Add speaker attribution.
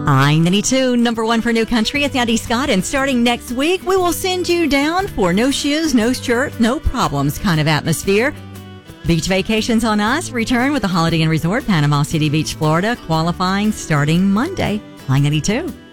Speaker 1: I-92, number one for New Country. It's Andy Scott, and starting next week, we will send you down for no shoes, no shirt, no problems kind of atmosphere. Beach vacations on us. Return with the Holiday Inn Resort, Panama City Beach, Florida, qualifying starting Monday. I-92.